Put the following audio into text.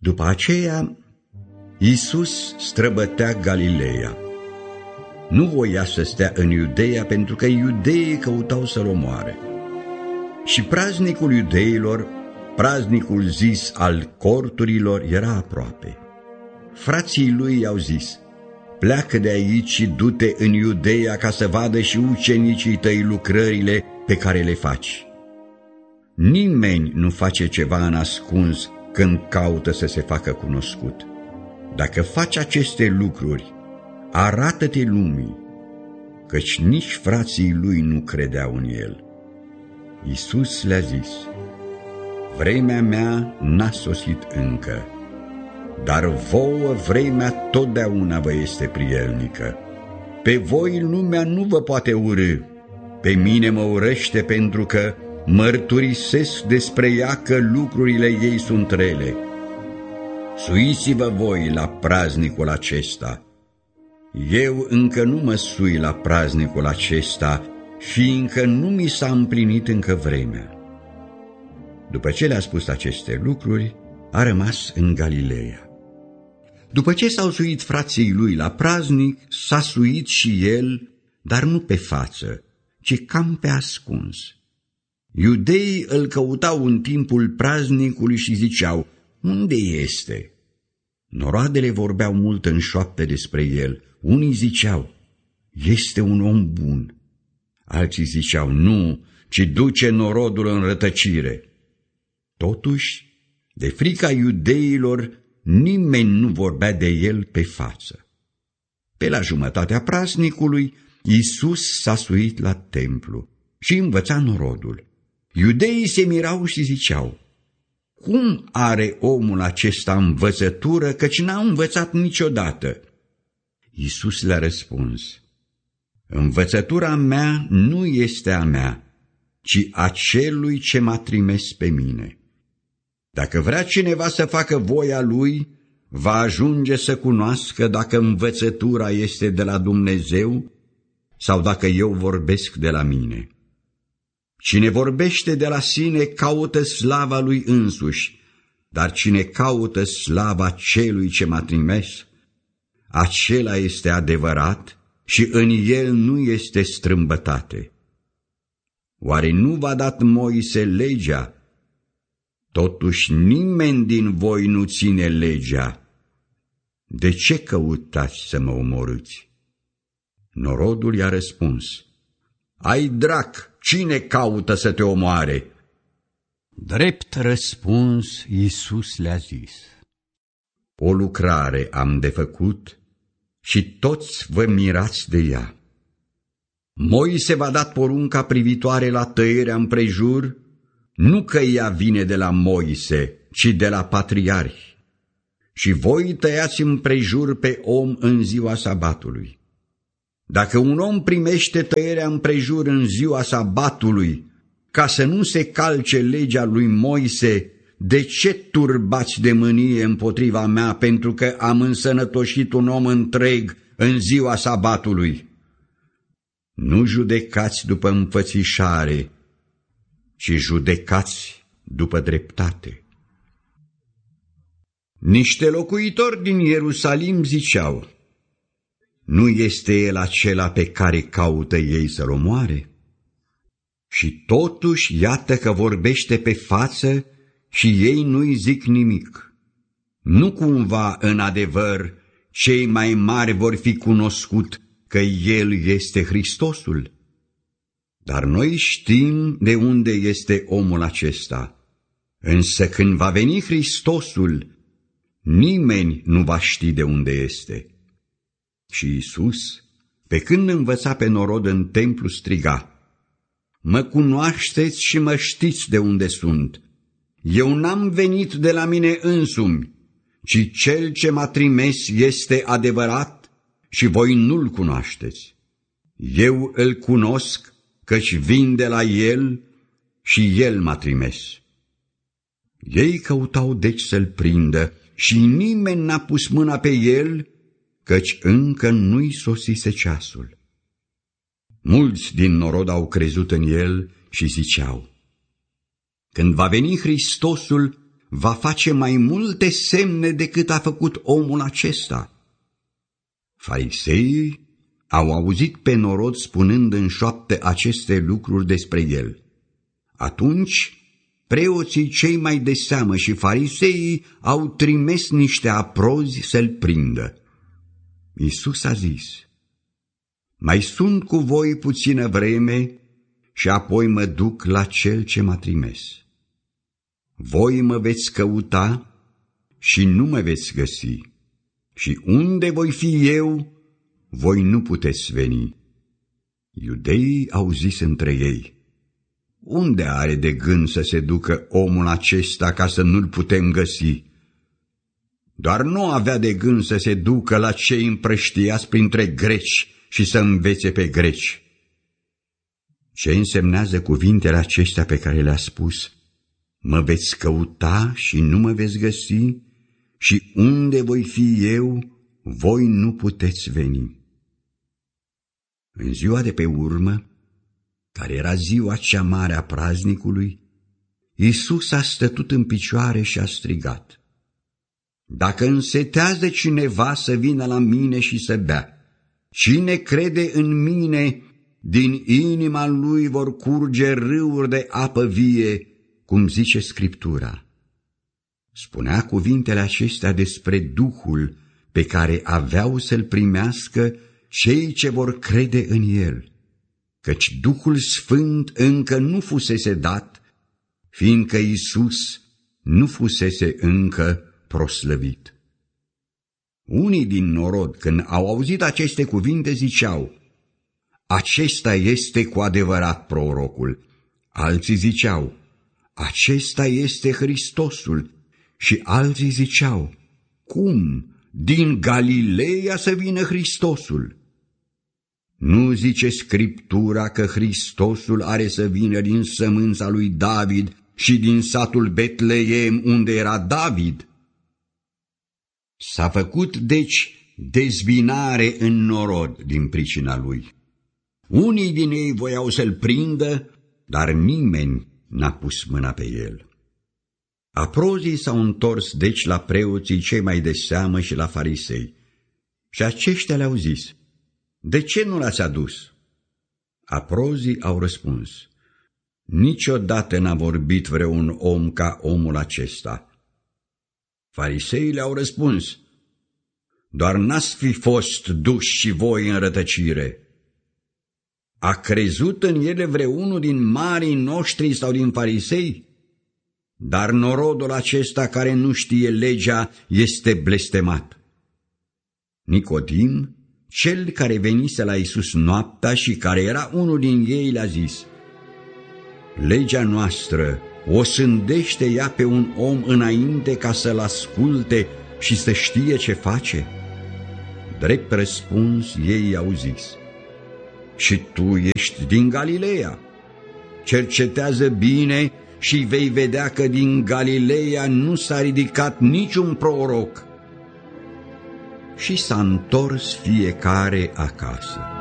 După aceea, Iisus străbătea Galileea. Nu voia să stea în Iudeea, pentru că iudeii căutau să-l omoare. Și praznicul iudeilor, praznicul zis al corturilor, era aproape. Frații lui i-au zis: pleacă de aici și du-te în Iudeea ca să vadă și ucenicii tăi lucrările pe care le faci. Nimeni nu face ceva în ascuns când caută să se facă cunoscut. Dacă faci aceste lucruri, arată-te lumii, căci nici frații lui nu credeau în el. Iisus le-a zis: vremea mea n-a sosit încă, dar vouă vremea totdeauna vă este prielnică. Pe voi lumea nu vă poate urî, pe mine mă urăște pentru că mărturisesc despre ea că lucrurile ei sunt rele. Suiți-vă voi la praznicul acesta. Eu încă nu mă sui la praznicul acesta, fiindcă nu mi s-a împlinit încă vremea. După ce le-a spus aceste lucruri, a rămas în Galileea. După ce s-au suit frații lui la praznic, s-a suit și el, dar nu pe față, ci cam pe ascuns. Iudeii îl căutau în timpul praznicului și ziceau: unde este? Noroadele vorbeau mult în șoaptă despre el. Unii ziceau: este un om bun. Alții ziceau: nu, ci duce norodul în rătăcire. Totuși, de frica iudeilor, nimeni nu vorbea de el pe față. Pe la jumătatea praznicului, Iisus s-a suit la templu și învăța norodul. Iudeii se mirau și ziceau: cum are omul acesta învățătură, căci n-a învățat niciodată? Iisus le-a răspuns: învățătura mea nu este a mea, ci a celui ce m-a trimis pe mine. Dacă vrea cineva să facă voia lui, va ajunge să cunoască dacă învățătura este de la Dumnezeu sau dacă eu vorbesc de la mine. Cine vorbește de la sine caută slava lui însuși, dar cine caută slava celui ce m-a trimis, acela este adevărat și în el nu este strâmbătate. Oare nu v-a dat Moise legea? Totuși nimeni din voi nu ține legea. De ce căutați să mă omorâți? Norodul i-a răspuns: ai drac, cine caută să te omoare? Drept răspuns, Iisus le-a zis: o lucrare am de făcut și toți vă mirați de ea. Moise v-a dat porunca privitoare la tăierea împrejur, nu că ea vine de la Moise, ci de la patriarhi. Și voi tăiați împrejur pe om în ziua sabatului. Dacă un om primește tăierea împrejur în ziua sabatului, ca să nu se calce legea lui Moise, de ce turbați de mânie împotriva mea, pentru că am însănătoșit un om întreg în ziua sabatului? Nu judecați după înfățișare, ci judecați după dreptate. Niște locuitori din Ierusalim ziceau: nu este el acela pe care caută ei să-l omoare? Și totuși iată că vorbește pe față și ei nu-i zic nimic. Nu cumva în adevăr cei mai mari vor fi cunoscut că el este Hristosul? Dar noi știm de unde este omul acesta. Însă când va veni Hristosul, nimeni nu va ști de unde este. Și Iisus, pe când învăța pe norod în templu, striga: mă cunoașteți și mă știți de unde sunt. Eu n-am venit de la mine însumi, ci cel ce m-a trimis este adevărat și voi nu-l cunoașteți. Eu îl cunosc, căci vin de la el și el m-a trimis. Ei căutau deci să-l prindă și nimeni n-a pus mâna pe el, căci încă nu-i sosise ceasul. Mulți din norod au crezut în el și ziceau: când va veni Hristosul, va face mai multe semne decât a făcut omul acesta. Fariseii au auzit pe norod spunând în șoaptă aceste lucruri despre el. Atunci, preoții cei mai de seamă și fariseii au trimis niște aprozi să-l prindă. Iisus a zis: mai sunt cu voi puțină vreme și apoi mă duc la cel ce m-a trimis. Voi mă veți căuta și nu mă veți găsi, și unde voi fi eu, voi nu puteți veni. Iudeii au zis între ei: unde are de gând să se ducă omul acesta ca să nu-l putem găsi? Doar nu avea de gând să se ducă la cei împrăștiați printre greci și să învețe pe greci. Ce însemnează cuvintele acestea pe care le-a spus? Mă veți căuta și nu mă veți găsi, și unde voi fi eu, voi nu puteți veni. În ziua de pe urmă, care era ziua cea mare a praznicului, Iisus a stătut în picioare și a strigat: dacă însetează cineva să vină la mine și să bea, cine crede în mine, din inima lui vor curge râuri de apă vie, cum zice Scriptura. Spunea cuvintele acestea despre Duhul pe care aveau să-l primească cei ce vor crede în el, căci Duhul Sfânt încă nu fusese dat, fiindcă Iisus nu fusese încă proslăvit. Unii din norod, când au auzit aceste cuvinte, ziceau: acesta este cu adevărat prorocul. Alții ziceau: acesta este Hristosul. Și alții ziceau: cum? Din Galileea să vină Hristosul? Nu zice Scriptura că Hristosul are să vină din sămânța lui David și din satul Betleem, unde era David? S-a făcut, deci, dezbinare în norod din pricina lui. Unii din ei voiau să-l prindă, dar nimeni n-a pus mâna pe el. Aprozii s-au întors deci la preoții cei mai de seamă și la farisei, și aceștia le-au zis: de ce nu l-ați adus? Aprozii au răspuns: niciodată n-a vorbit vreun om ca omul acesta. Fariseii le-au răspuns: doar n-ați fi fost duși și voi în rătăcire. A crezut în ele vreunul din marii noștri sau din farisei? Dar norodul acesta care nu știe legea este blestemat. Nicodim, cel care venise la Iisus noaptea și care era unul din ei, le-a zis: legea noastră o sândește ea pe un om înainte ca să-l asculte și să știe ce face? Drept răspuns, ei i-au zis: și tu ești din Galileea. Cercetează bine și vei vedea că din Galileea nu s-a ridicat niciun proroc. Și s-a întors fiecare acasă.